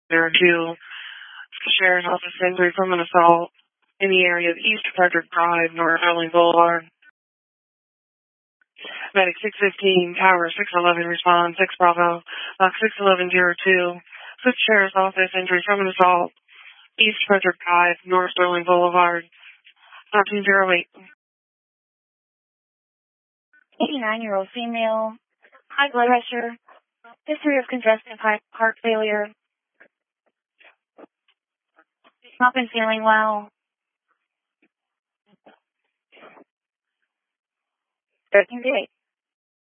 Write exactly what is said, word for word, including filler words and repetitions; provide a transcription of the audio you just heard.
There are two sheriff's office injury from an assault in the area of East Frederick Drive, North Sterling Boulevard. Medic six fifteen, Tower six eleven, respond six Bravo, Box six eleven zero two. Switch sheriff's office injury from an assault, East Frederick Drive, North Sterling Boulevard, fourteen oh eight. eighty-nine-year-old female, high blood pressure, history of congestive heart failure, not been feeling well. thirteen to eight.